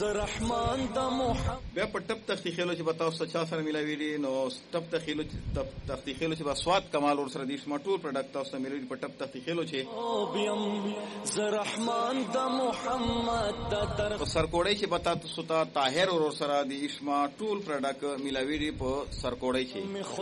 رحمان د محمد بیا په ټپ تختی خېلو چې بتاو سچا سره ملاوي دي نو ټپ تختی خېلو چې بسواد کمال ور سره دي شمټول پروډکټ تاسو ملاوي په ټپ تختی خېلو چې بیم ز رحمان د محمد د در سرکوړی چې بتا تاسو ته طاهر ور سره دي شما ټول پروډکټ ملاوي دي په سرکوړی چې